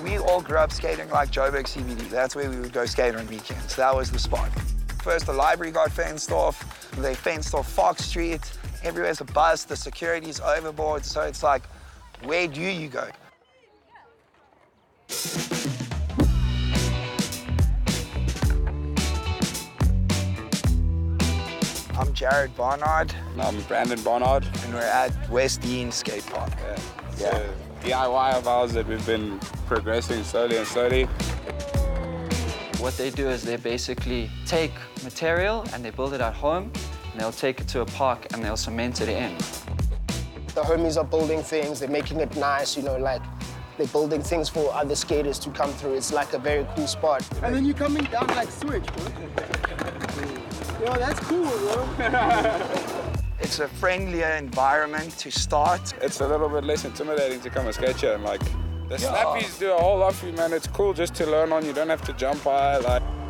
We all grew up skating like Joburg CBD. That's where we would go skate on weekends. That was the spot. First, the library got fenced off. They fenced off Fox Street. Everywhere's a bus. The security's overboard. So it's like, where do you go? I'm Jared Barnard. And I'm Brandon Barnard. And we're at West Dean Skate Park. Yeah. DIY of ours that we've been progressing slowly and slowly. What they do is they basically take material and they build it at home, and they'll take it to a park and they'll cement it in. The homies are building things, they're making it nice, you know, like they're building things for other skaters to come through. It's like a very cool spot. And then you're coming down like switch, bro. Yo, that's cool, bro. It's a friendlier environment to start. It's a little bit less intimidating to come and skate here, and like the snappies do a whole lot for you, man. It's cool just to learn on. You don't have to jump high, like.